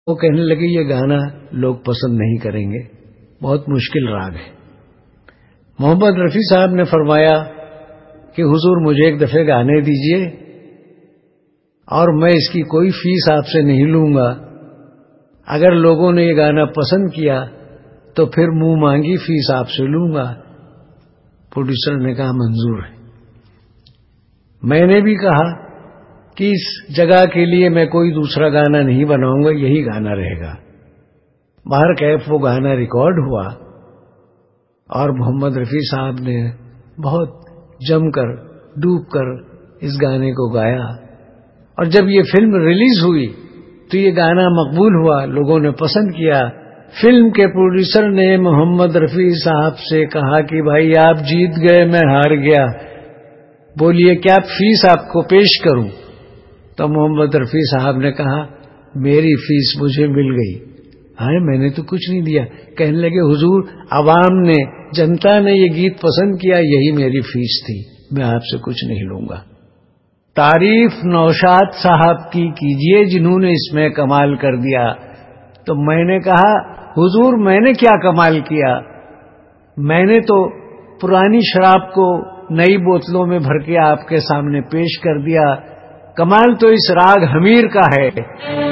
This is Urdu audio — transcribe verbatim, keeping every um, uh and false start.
وہ کہنے لگے یہ گانا لوگ پسند نہیں کریں گے، بہت مشکل راگ ہے۔ محمد رفیع صاحب نے فرمایا کہ حضور مجھے ایک دفعہ گانے دیجئے اور میں اس کی کوئی فیس آپ سے نہیں لوں گا، اگر لوگوں نے یہ گانا پسند کیا تو پھر منہ مانگی فیس آپ سے لوں گا۔ پروڈیوسر نے کہا منظور ہے۔ میں نے بھی کہا کہ اس جگہ کے لیے میں کوئی دوسرا گانا نہیں بناؤں گا، یہی گانا رہے گا۔ باہر کیف وہ گانا ریکارڈ ہوا اور محمد رفیع صاحب نے بہت جم کر ڈوب کر اس گانے کو گایا، اور جب یہ فلم ریلیز ہوئی تو یہ گانا مقبول ہوا، لوگوں نے پسند کیا۔ فلم کے پروڈیوسر نے محمد رفیع صاحب سے کہا کہ بھائی آپ جیت گئے، میں ہار گیا، بولیے کیا فیس آپ کو پیش کروں؟ تو محمد رفیع صاحب نے کہا میری فیس مجھے مل گئی۔ ہاں میں نے تو کچھ نہیں دیا۔ کہنے لگے حضور عوام نے، جنتا نے یہ گیت پسند کیا، یہی میری فیس تھی، میں آپ سے کچھ نہیں لوں گا۔ تعریف نوشاد صاحب کی کیجئے جنہوں نے اس میں کمال کر دیا۔ تو میں نے کہا حضور میں نے کیا کمال کیا؟ میں نے تو پرانی شراب کو نئی بوتلوں میں بھر کے آپ کے سامنے پیش کر دیا، کمال تو اس راگ حمیر کا ہے۔